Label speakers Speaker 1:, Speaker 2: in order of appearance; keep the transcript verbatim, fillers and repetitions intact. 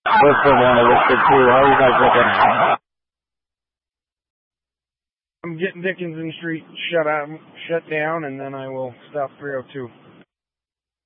Speaker 1: Bristol one to Listed two. How are you guys looking?
Speaker 2: I'm getting Dickinson Street shut out, shut down, and then I will stop three oh two.